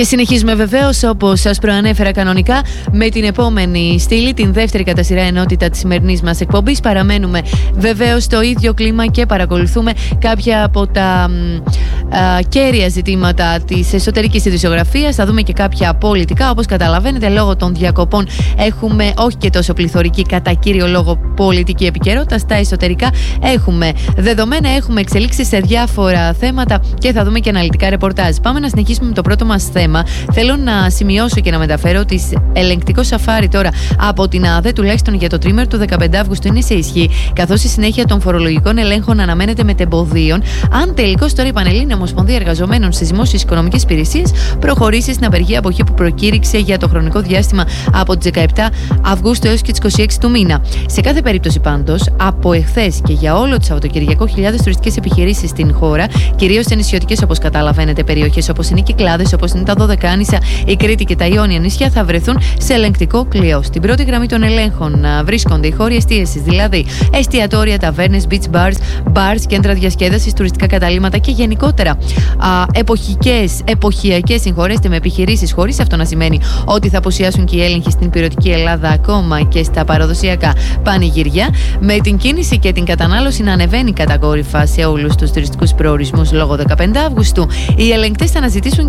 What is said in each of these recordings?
Και συνεχίζουμε βεβαίως, όπως σας προανέφερα κανονικά, με την επόμενη στήλη, την δεύτερη κατά σειρά ενότητα της σημερινής μας εκπομπής. Παραμένουμε βεβαίως στο ίδιο κλίμα και παρακολουθούμε κάποια από τα κέρια ζητήματα της εσωτερικής ειδησιογραφίας. Θα δούμε και κάποια πολιτικά. Όπως καταλαβαίνετε, λόγω των διακοπών έχουμε όχι και τόσο πληθωρική κατά κύριο λόγο πολιτική επικαιρότητα. Στα εσωτερικά έχουμε δεδομένα, έχουμε εξελίξεις σε διάφορα θέματα και θα δούμε και αναλυτικά ρεπορτάζ. Πάμε να συνεχίσουμε με το πρώτο μας θέμα. Θέλω να σημειώσω και να μεταφέρω ότι ελεγκτικό σαφάρι τώρα από την ΑΔΕ, τουλάχιστον για το τρίμηνο του 15 Αυγούστου, είναι σε ισχύ, καθώς η συνέχεια των φορολογικών ελέγχων αναμένεται μετεμποδίων, αν τελικώς τώρα η Πανελλήνια Ομοσπονδία Εργαζομένων στις Δημόσιες Οικονομικές Υπηρεσίες προχωρήσει στην απεργία αποχή που προκήρυξε για το χρονικό διάστημα από τις 17 Αυγούστου έως και τις 26 του μήνα. Σε κάθε περίπτωση, πάντως, από εχθές και για όλο το Σαββατοκυριακό, χιλιάδες τουριστικές επιχειρήσεις στην χώρα, κυρίως σε νησιωτικές, όπως καταλαβαίνετε, περιοχές όπως είναι οι Κυκλάδες, όπως είναι τα Δωδεκάνησα, η Κρήτη και τα Ιόνια νησιά, θα βρεθούν σε ελεγκτικό κλειό. Στην πρώτη γραμμή των ελέγχων βρίσκονται οι χώροι εστίασης, δηλαδή εστιατόρια, ταβέρνες, beach bars, κέντρα διασκέδασης, τουριστικά καταλύματα και γενικότερα εποχιακές, συγχωρέστε με, επιχειρήσεις, χωρίς αυτό να σημαίνει ότι θα απουσιάσουν και οι έλεγχοι στην υπηρετική Ελλάδα, ακόμα και στα παραδοσιακά πανηγυριά, με την κίνηση και την κατανάλωση να ανεβαίνει κατακόρυφα σε όλους τους τουριστικούς προορισμούς λόγω 15 Αυγούστου. Οι ελεγκτές θα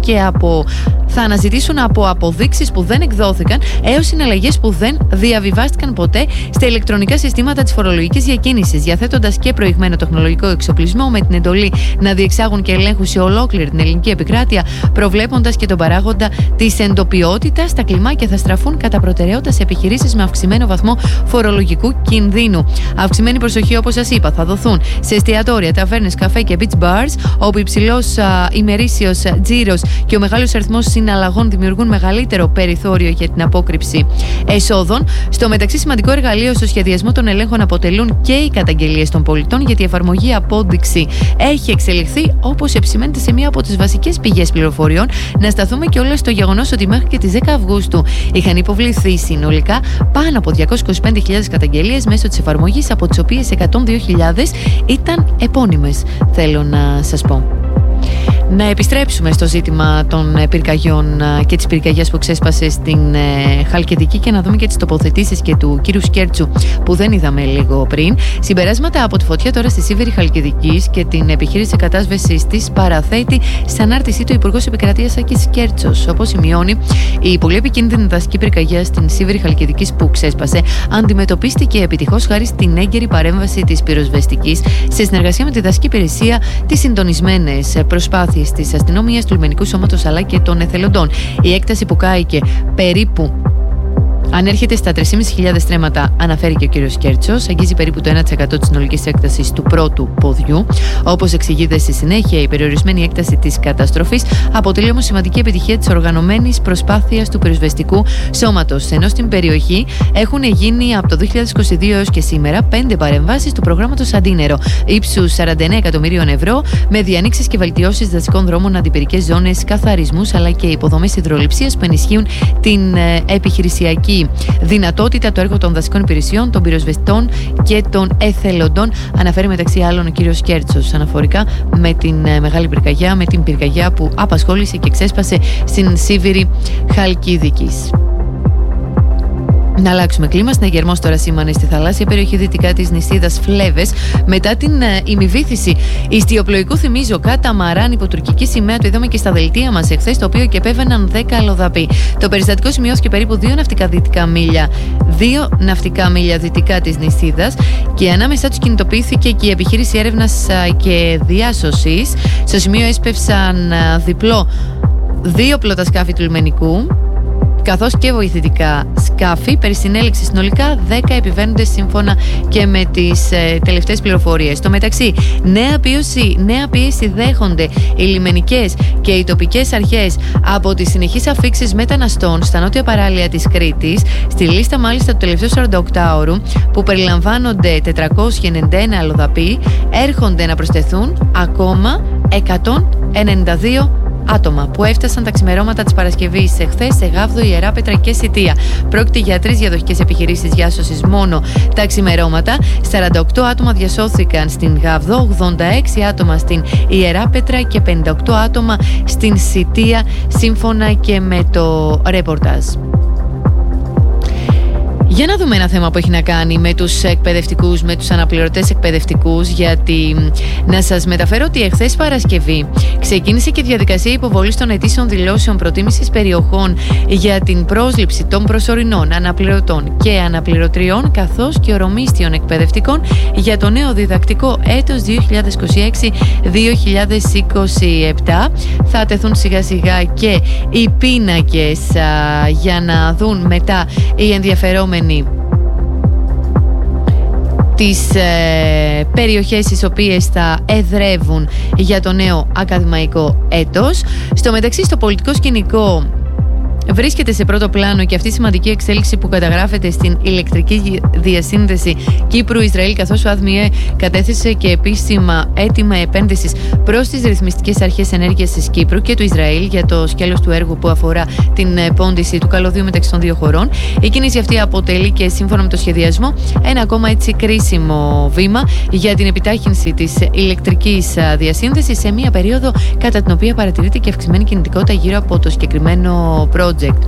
αναζητήσουν από αποδείξεις που δεν εκδόθηκαν έως συναλλαγές που δεν διαβιβάστηκαν ποτέ στα ηλεκτρονικά συστήματα της φορολογικής διακίνησης, διαθέτοντας και προηγμένο τεχνολογικό εξοπλισμό με την εντολή να διεξάγουν και ελέγχους σε ολόκληρη την ελληνική επικράτεια, προβλέποντας και τον παράγοντα της εντοπιότητας. Τα κλιμάκια θα στραφούν κατά προτεραιότητα σε επιχειρήσεις με αυξημένο βαθμό φορολογικού κινδύνου. Αυξημένη προσοχή, όπως σας είπα, θα δοθούν σε εστιατόρια, ταβέρνες, καφέ και beach bars, όπου υψηλός ημερήσιος τζίρος και ο μεγάλος αριθμός συναλλαγών δημιουργούν μεγαλύτερο περιθώριο για την απόκρυψη εσόδων. Στο μεταξύ, σημαντικό εργαλείο στο σχεδιασμό των ελέγχων αποτελούν και οι καταγγελίες των πολιτών, γιατί η εφαρμογή απόδειξη έχει εξελιχθεί, όπως επισημαίνεται σε μία από τις βασικές πηγές πληροφοριών. Να σταθούμε και όλα στο γεγονός ότι μέχρι και τις 10 Αυγούστου είχαν υποβληθεί συνολικά πάνω από 225.000 καταγγελίες μέσω της εφαρμογής, από τις οποίες 102.000 ήταν επώνυμες, θέλω να σας πω. Να επιστρέψουμε στο ζήτημα των πυρκαγιών και της πυρκαγιάς που ξέσπασε στην Χαλκιδική και να δούμε και τις τοποθετήσεις και του κύριου Σκέρτσου που δεν είδαμε λίγο πριν. Συμπεράσματα από τη φωτιά τώρα στη Σίβηρη Χαλκιδικής και την επιχείρηση κατάσβεσης της παραθέτει στην ανάρτησή του Υπουργός Επικρατείας Άκης Σκέρτσος. Όπως σημειώνει, η πολύ επικίνδυνη δασική πυρκαγιά στην Σίβηρη Χαλκιδικής που ξέσπασε αντιμετωπίστηκε επιτυχώς χάρη στην έγκαιρη παρέμβαση της πυροσβεστικής σε συνεργασία με τη δασική υπηρεσία, τις συντονισμένες προσπάθειες της αστυνομίας, του λιμενικού σώματος αλλά και των εθελοντών. Η έκταση που κάηκε περίπου ανέρχεται στα 3.500 στρέμματα, αναφέρει και ο κύριος Σκέρτσος, αγγίζει περίπου το 1% της συνολικής έκτασης του πρώτου ποδιού. Όπως εξηγείται στη συνέχεια, η περιορισμένη έκταση της καταστροφής αποτελεί όμως σημαντική επιτυχία της οργανωμένης προσπάθειας του πυροσβεστικού σώματος. Ενώ στην περιοχή έχουν γίνει από το 2022 έως και σήμερα 5 παρεμβάσεις του προγράμματος Αντίνερο ύψους 49 εκατομμυρίων ευρώ, με διανοίξεις και βελτιώσεις δασικών δρόμων, αντιπυρικές ζώνες, καθαρισμούς αλλά και υποδομές υδρολειψίας που ενισχύουν την επιχειρησιακή δυνατότητα, το έργο των δασικών υπηρεσιών, των πυροσβεστών και των εθελοντών, αναφέρει μεταξύ άλλων ο κύριος Σκέρτσος, αναφορικά με την μεγάλη πυρκαγιά, με την πυρκαγιά που απασχόλησε και ξέσπασε στην Σίβηρη Χαλκιδικής. Να αλλάξουμε κλίμα. Συναγερμός τώρα σήμανε στη θαλάσσια περιοχή δυτικά της νησίδας Φλέβες μετά την ημιβήθηση ιστιοπλοϊκού, θυμίζω, καταμαράν υπό τουρκική σημαία. Το είδαμε και στα δελτία μας εχθές, το οποίο και επέβαιναν 10 αλλοδαποί. Το περιστατικό σημειώθηκε περίπου 2 ναυτικά μίλια δυτικά της νησίδας και ανάμεσά τους κινητοποιήθηκε και η επιχείρηση έρευνας και διάσωσης. Στο σημείο έσπευσαν διπλό 2 πλωτασκάφη του λιμενικού, καθώς και βοηθητικά σκάφη. Περί συνέλεξη συνολικά 10 επιβαίνοντες σύμφωνα και με τις τελευταίες πληροφορίες. Στο μεταξύ, νέα πίεση δέχονται οι λιμενικές και οι τοπικές αρχές από τις συνεχείς αφίξεις μεταναστών στα νότια παράλια της Κρήτης. Στη λίστα μάλιστα του τελευταίου 48ωρου, που περιλαμβάνονται 491 αλλοδαποί, έρχονται να προσθεθούν ακόμα 192 άτομα που έφτασαν τα ξημερώματα της Παρασκευής εχθές σε Γάβδο, Ιεράπετρα και Σιτία. Πρόκειται για 3 διαδοχικές επιχειρήσεις διάσωσης μόνο τα ξημερώματα. 48 άτομα διασώθηκαν στην Γάβδο, 86 άτομα στην Ιεράπετρα και 58 άτομα στην Σιτία, σύμφωνα και με το ρεπορτάζ. Για να δούμε ένα θέμα που έχει να κάνει με τους εκπαιδευτικούς, με τους αναπληρωτές εκπαιδευτικούς, γιατί να σας μεταφέρω ότι εχθές Παρασκευή ξεκίνησε και διαδικασία υποβολής των αιτήσεων δηλώσεων προτίμησης περιοχών για την πρόσληψη των προσωρινών αναπληρωτών και αναπληρωτριών, καθώς και ορομίστιων εκπαιδευτικών για το νέο διδακτικό έτος 2026-2027. Θα τεθούν σιγά σιγά και οι πίνακες για να δουν μετά οι ενδιαφερόμενοι τις περιοχές στις οποίες θα εδρεύουν για το νέο ακαδημαϊκό έτος. Στο μεταξύ, στο πολιτικό σκηνικό βρίσκεται σε πρώτο πλάνο και αυτή η σημαντική εξέλιξη που καταγράφεται στην ηλεκτρική διασύνδεση Κύπρου-Ισραήλ, καθώς ο ΑΔΜΙΕ κατέθεσε και επίσημα αίτημα επένδυσης προς τις ρυθμιστικές αρχές ενέργειας της Κύπρου και του Ισραήλ για το σκέλος του έργου που αφορά την πόντιση του καλωδίου μεταξύ των δύο χωρών. Η κίνηση αυτή αποτελεί και σύμφωνα με το σχεδιασμό ένα ακόμα έτσι κρίσιμο βήμα για την επιτάχυνση της ηλεκτρικής διασύνδεσης σε μια περίοδο κατά την οποία παρατηρείται και αυξημένη κινητικότητα γύρω από το συγκεκριμένο project.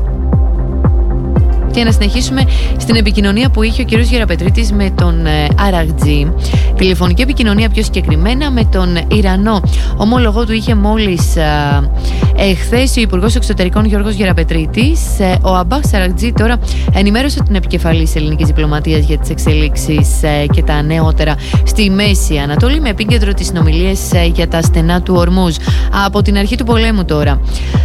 Και να συνεχίσουμε στην επικοινωνία που είχε ο κ. Γεραπετρίτης με τον Αραγτζή. Τηλεφωνική επικοινωνία πιο συγκεκριμένα με τον Ιρανό ομόλογό του είχε μόλις εχθές ο Υπουργός Εξωτερικών Γιώργος Γεραπετρίτης. Ο Αμπάχ Αραγτζή τώρα ενημέρωσε την επικεφαλής ελληνικής διπλωματίας για τις εξελίξεις και τα νεότερα στη Μέση Ανατολή, με επίκεντρο τις συνομιλίες για τα στενά του Ορμούζ. Από την αρχή του πολέμου τώρα,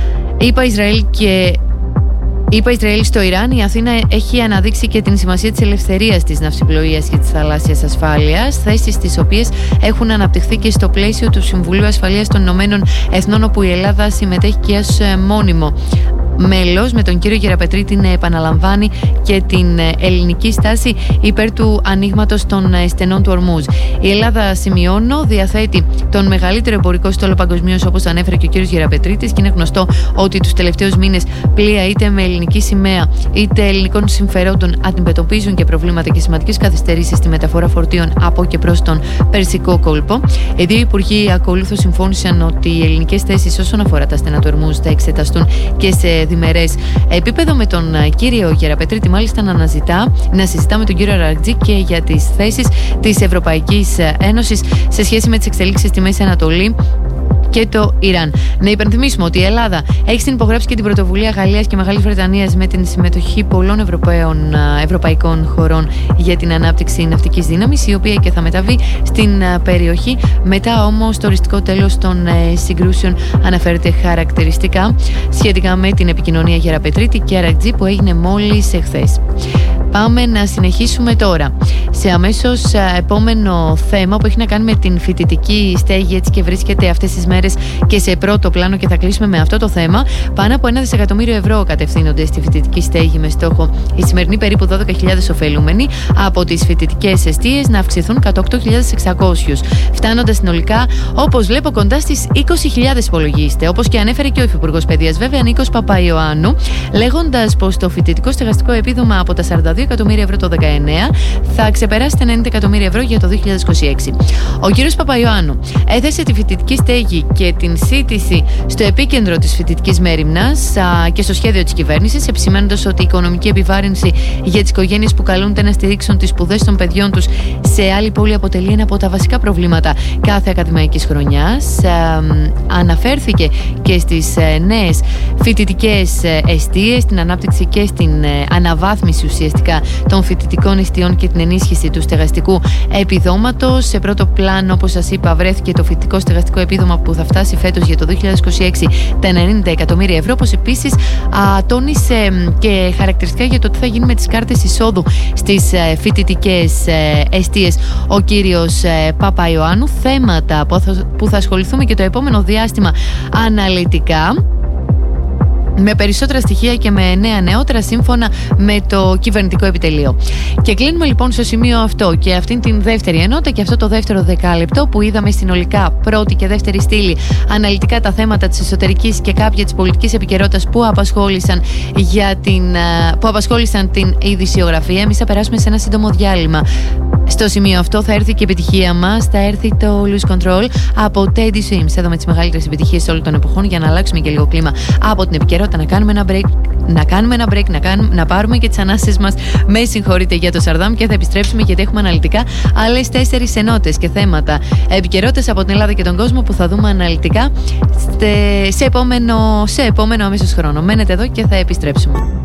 Είπα Ισραήλ στο Ιράν, η Αθήνα έχει αναδείξει και την σημασία της ελευθερίας της ναυσιπλοείας και της θαλάσσιας ασφάλειας, θέσεις τις οποίες έχουν αναπτυχθεί και στο πλαίσιο του Συμβουλίου Ασφαλείας των Ηνωμένων Εθνών, όπου η Ελλάδα συμμετέχει και ως μόνιμο μέλος, με τον κύριο Γεραπετρίτη να επαναλαμβάνει και την ελληνική στάση υπέρ του ανοίγματος των στενών του Ορμούζ. Η Ελλάδα, σημειώνω, διαθέτει τον μεγαλύτερο εμπορικό στόλο παγκοσμίως, όπως ανέφερε και ο κύριος Γεραπετρίτης, και είναι γνωστό ότι τους τελευταίους μήνες πλοία είτε με ελληνική σημαία είτε ελληνικών συμφερόντων αντιμετωπίζουν και προβλήματα και σημαντικές καθυστερήσεις στη μεταφορά φορτίων από και προς τον Περσικό κόλπο. Οι δύο υπουργοί ακολούθως συμφώνησαν ότι οι ελληνικές θέσεις όσον αφορά τα στενά του Ορμούζ θα εξεταστούν και σε διμερές επίπεδο, με τον κύριο Γεραπετρίτη μάλιστα να συζητά με τον κύριο Αραγτζή και για τις θέσεις της Ευρωπαϊκής Ένωσης σε σχέση με τις εξελίξεις στη Μέση Ανατολή και το Ιράν. Να υπενθυμίσουμε ότι η Ελλάδα έχει συνυπογράψει και την πρωτοβουλία Γαλλίας και Μεγάλης Βρετανίας με την συμμετοχή πολλών ευρωπαϊκών χωρών για την ανάπτυξη ναυτικής δύναμης, η οποία και θα μεταβεί στην περιοχή. Μετά όμως το οριστικό τέλος των συγκρούσεων αναφέρεται χαρακτηριστικά σχετικά με την επικοινωνία Γεραπετρίτη και Αραγτζή που έγινε μόλις εχθές. Πάμε να συνεχίσουμε τώρα σε αμέσως επόμενο θέμα που έχει να κάνει με την φοιτητική στέγη, έτσι και βρίσκεται αυτές τις μέρες και σε πρώτο πλάνο, και θα κλείσουμε με αυτό το θέμα. Πάνω από 1 δισεκατομμύριο ευρώ κατευθύνονται στη φοιτητική στέγη, με στόχο οι σημερινοί περίπου 12.000 ωφελούμενοι από τις φοιτητικές εστίες να αυξηθούν κατά 8.600, φτάνοντας συνολικά, όπως βλέπω, κοντά στις 20.000, υπολογίστε. Όπως και ανέφερε και ο Υφυπουργός Παιδείας, βέβαια, Νίκος Παπαϊωάννου, λέγοντας πως το φοιτητικό στεγαστικό επίδομα από τα 42 εκατομμύρια ευρώ το 2019 θα ξεπεράσει τα 90 εκατομμύρια ευρώ για το 2026. Ο κύριος Παπαϊωάννου έθεσε τη φοιτητική στέγη και την σύντηση στο επίκεντρο της φοιτητικής μέριμνας και στο σχέδιο της κυβέρνησης, επισημαίνοντας ότι η οικονομική επιβάρυνση για τις οικογένειες που καλούνται να στηρίξουν τις σπουδές των παιδιών τους σε άλλη πόλη αποτελεί ένα από τα βασικά προβλήματα κάθε ακαδημαϊκής χρονιάς. Αναφέρθηκε και στις νέες φοιτητικές εστίες, την ανάπτυξη και στην αναβάθμιση ουσιαστικά των φοιτητικών εστιών και την ενίσχυση του στεγαστικού επιδόματος. Σε πρώτο πλάνο, όπως σας είπα, βρέθηκε το φοιτητικό στεγαστικό επίδομα που θα φτάσει φέτος για το 2026 τα 90 εκατομμύρια ευρώ, όπως επίσης τόνισε και χαρακτηριστικά για το τι θα γίνει με τις κάρτες εισόδου στις φοιτητικές εστίες ο κύριος Παπαϊωάννου, θέματα που θα ασχοληθούμε και το επόμενο διάστημα αναλυτικά. με περισσότερα στοιχεία και με νεότερα σύμφωνα με το κυβερνητικό επιτελείο. Και κλείνουμε λοιπόν στο σημείο αυτό και αυτήν την δεύτερη ενότητα και αυτό το δεύτερο δεκάλεπτο που είδαμε συνολικά πρώτη και δεύτερη στήλη αναλυτικά τα θέματα της εσωτερικής και κάποια της πολιτικής επικαιρότητας που απασχόλησαν την ειδησιογραφία. Εμείς θα περάσουμε σε ένα σύντομο διάλειμμα. Στο σημείο αυτό θα έρθει και η επιτυχία μας, θα έρθει το Lose Control από Teddy Swims, εδώ με τις μεγαλύτερες επιτυχίες όλων των εποχών, για να αλλάξουμε και λίγο κλίμα από την επικαιρότητα, να κάνουμε ένα break, να πάρουμε και τις ανάσες μας. Με συγχωρείτε για το Σαρδάμ και θα επιστρέψουμε γιατί έχουμε αναλυτικά άλλες 4 ενότητες και θέματα επικαιρότητες από την Ελλάδα και τον κόσμο που θα δούμε αναλυτικά σε επόμενο αμέσως χρόνο. Μένετε εδώ και θα επιστρέψουμε.